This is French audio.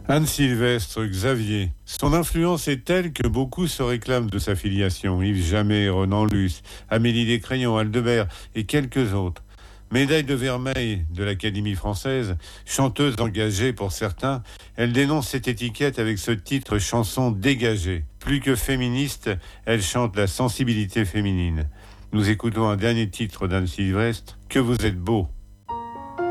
Anne Sylvestre, Xavier. Son influence est telle que beaucoup se réclament de sa filiation. Yves Jamais, Ronan Luce, Amélie Descrayon, Aldebert et quelques autres. Médaille de vermeil de l'Académie française, chanteuse engagée pour certains, elle dénonce cette étiquette avec ce titre chanson dégagée. Plus que féministe, elle chante la sensibilité féminine. Nous écoutons un dernier titre d'Anne Sylvestre, Que vous êtes beau.